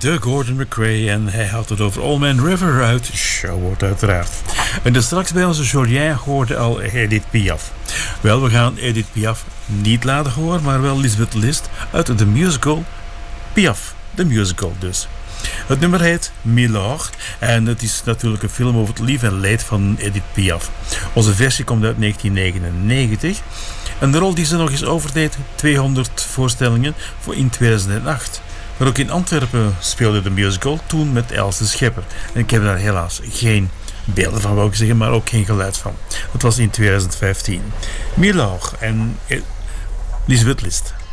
de Gordon McRae en hij had het over Old Man River uit Showboat uiteraard. En dus straks bij onze Julien hoorde al Edith Piaf. Wel, we gaan Edith Piaf niet laten horen, maar wel Lisbeth List uit de musical Piaf, de musical dus. Het nummer heet Milord en het is natuurlijk een film over het lief en leed van Edith Piaf. Onze versie komt uit 1999 en de rol die ze nog eens overdeed, 200 voorstellingen voor in 2008. Maar ook in Antwerpen speelde de musical toen met Els de Schepper. En ik heb daar helaas geen beelden van, wou ik zeggen, maar ook geen geluid van. Dat was in 2015. Milord en Lisbeth List.